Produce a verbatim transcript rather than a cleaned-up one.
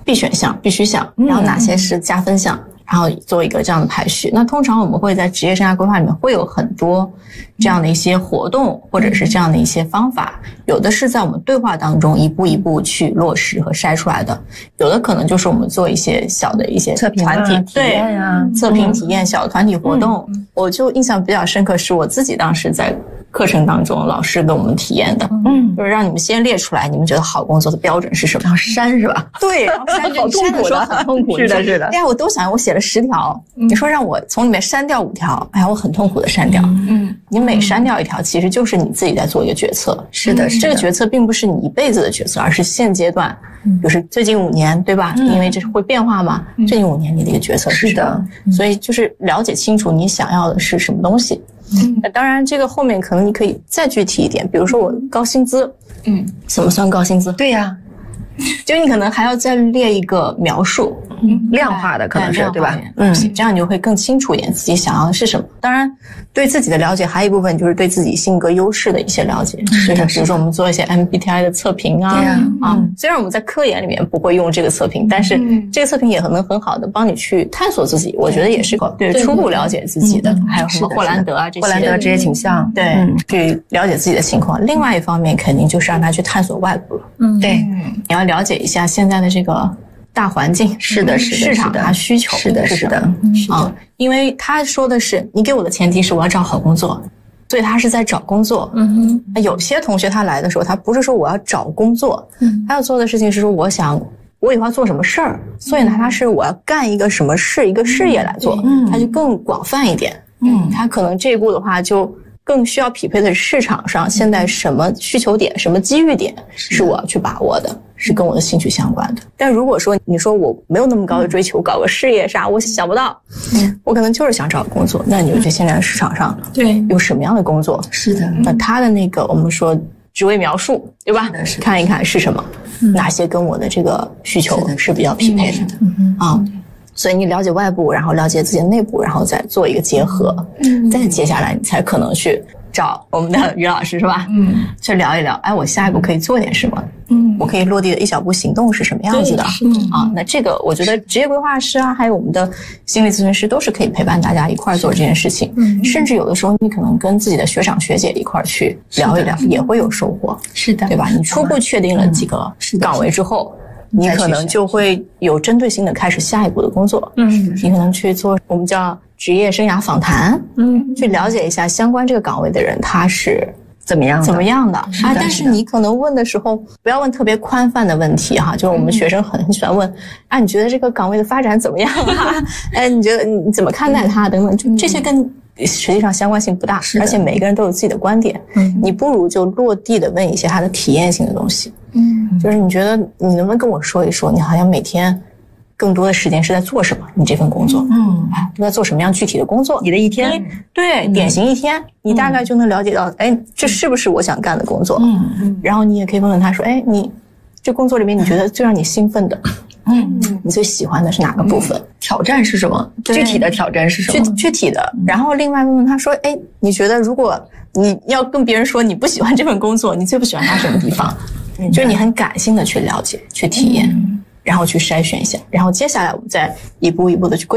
必选项必须项，然后哪些是加分项，然后做一个这样的排序。那通常我们会在职业生涯规划里面会有很多这样的一些活动，或者是这样的一些方法，有的是在我们对话当中一步一步去落实和筛出来的，有的可能就是我们做一些小的一些测评团体体验啊， 测评体验、小团体活动。我就印象比较深刻，是我自己当时在课程当中老师跟我们体验的，嗯，就是让你们先列出来你们觉得好工作的标准是什么， 然后删是吧？ 对，然后删好痛苦的， 很痛苦。 是的，是的。 哎呀，我都想我写了十条，嗯、你说让我从里面删掉五条，哎呀，我很痛苦的删掉。嗯，你每删掉一条，其实就是你自己在做一个决策。 是的，是的。 这个决策并不是你一辈子的决策，而是现阶段，嗯、就是最近五年，对吧？嗯、因为这是会变化嘛。嗯、最近五年你的一个决策是什么？是的。嗯、所以就是了解清楚你想要的是什么东西。嗯，当然这个后面可能你可以再具体一点，比如说我高薪资，嗯，怎么算高薪资？ 对呀， 就你可能还要再列一个描述， 嗯，量化的可能是对吧？ 嗯，这样你就会更清楚一点自己想要的是什么。当然，对自己的了解还有一部分就是对自己性格优势的一些了解，就是比如说我们做一些 M B T I 的测评啊，啊，虽然我们在科研里面不会用这个测评，但是这个测评也能很好的帮你去探索自己，我觉得也是对初步了解自己的。还有什么霍兰德啊这些， 霍兰德职业倾向， 对，去了解自己的情况。另外一方面，肯定就是让他去探索外部了。嗯，对，你要了解一下现在的这个大环境， 是的，是的， 市场它需求是的，是的， 啊，因为他说的是你给我的前提是我要找好工作，所以他是在找工作。嗯哼，有些同学他来的时候，他不是说我要找工作，嗯，他要做的事情是说我想我以后要做什么事儿，所以呢，他是我要干一个什么事，一个事业来做，嗯，他就更广泛一点。嗯，他可能这一步的话就更需要匹配的是市场上现在什么需求点、什么机遇点是我要去把握的，是跟我的兴趣相关的。但如果说你说我没有那么高的追求，搞个事业啥，我想不到，嗯，我可能就是想找工作，那你就觉得现在市场上对有什么样的工作？是的，那他的那个我们说职位描述，对吧？看一看是什么，哪些跟我的这个需求是比较匹配的啊。所以你了解外部，然后了解自己的内部，然后再做一个结合，嗯，再接下来你才可能去找我们的于老师，是吧？嗯，去聊一聊，哎，我下一步可以做点什么？嗯，我可以落地的一小步行动是什么样子的？啊，那这个我觉得职业规划师啊，还有我们的心理咨询师都是可以陪伴大家一块儿做这件事情。嗯，甚至有的时候你可能跟自己的学长学姐一块儿去聊一聊，也会有收获。是的，对吧？你初步确定了几个岗位之后，你可能就会有针对性的开始下一步的工作。嗯，你可能去做我们叫职业生涯访谈，嗯，去了解一下相关这个岗位的人他是怎么样的怎么样的啊。但是你可能问的时候不要问特别宽泛的问题哈，就是我们学生很很喜欢问，啊，你觉得这个岗位的发展怎么样啊？哎，你觉得你怎么看待它等等，就这些跟实际上相关性不大，而且每个人都有自己的观点。嗯，你不如就落地的问一些它的体验性的东西。嗯，就是你觉得你能不能跟我说一说，你好像每天更多的时间是在做什么？你这份工作，嗯，你在做什么样具体的工作？你的一天，对，典型一天，你大概就能了解到，哎，这是不是我想干的工作？嗯嗯。然后你也可以问问他说，哎，你这工作里面你觉得最让你兴奋的，嗯，你最喜欢的是哪个部分？挑战是什么？具体的挑战是什么？具具体的。然后另外问问他说，哎，你觉得如果你要跟别人说你不喜欢这份工作，你最不喜欢它什么地方？就是你很感性的去了解、去体验，然后去筛选一下，然后接下来我们再一步一步的去规